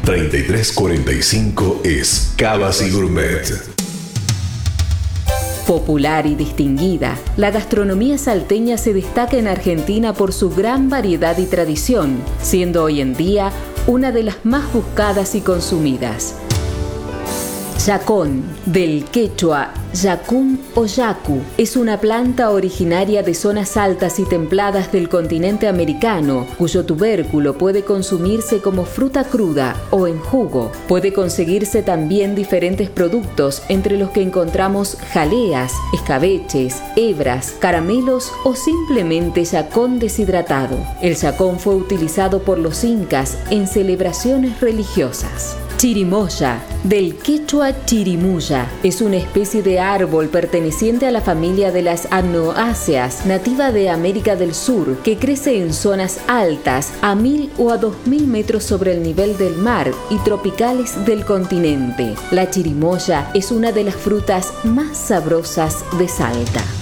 3345 es Cavas y Gourmet. Popular y distinguida, la gastronomía salteña se destaca en Argentina por su gran variedad y tradición, siendo hoy en día una de las más buscadas y consumidas. Yacón, del quechua yacún o yacu, es una planta originaria de zonas altas y templadas del continente americano, cuyo tubérculo puede consumirse como fruta cruda o en jugo. Puede conseguirse también diferentes productos, entre los que encontramos jaleas, escabeches, hebras, caramelos o simplemente yacón deshidratado. El yacón fue utilizado por los incas en celebraciones religiosas. Chirimoya, del quechua chirimuya, es una especie de árbol perteneciente a la familia de las agnoáceas, nativa de América del Sur, que crece en zonas altas a 1000 o a 2000 metros sobre el nivel del mar y tropicales del continente. La chirimoya es una de las frutas más sabrosas de Salta.